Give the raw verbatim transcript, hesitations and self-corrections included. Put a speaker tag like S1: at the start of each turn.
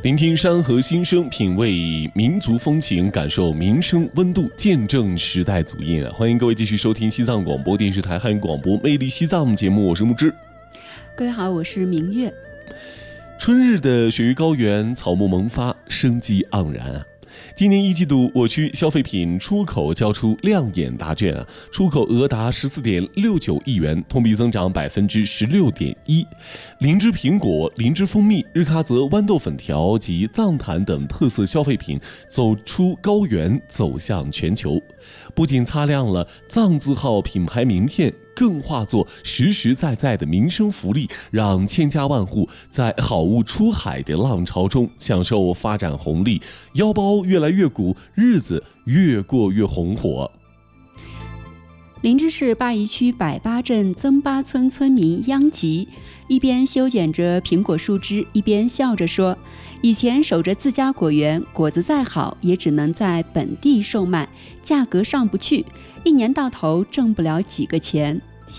S1: 聆听山河心声，品味民族风情，感受民生温度，见证时代足印啊！欢迎各位继续收听西藏广播电视台汉语广播《魅力西藏》节目，我是木之。
S2: 各位好，我是明月。
S1: 春日的雪域高原，草木萌发，生机盎然啊！今年一季度，我区消费品出口交出亮眼答卷啊，出口额达十四点六九亿元，同比增长百分之十六点一。灵芝苹果、灵芝蜂蜜、日喀则豌豆粉条及藏毯等特色消费品走出高原，走向全球。不仅擦亮了藏字号品牌名片，更化作实实在在的民生福利，让千家万户在好物出海的浪潮中享受发展红利，腰包越来越鼓，日子越过越红火。
S2: 林芝市巴宜区百八镇增巴村村民央吉一边修剪着苹果树枝，一边笑着说，以前守着自家果园，果子再好也只能在本地售卖，价格上不去，一年到头挣不了几个钱。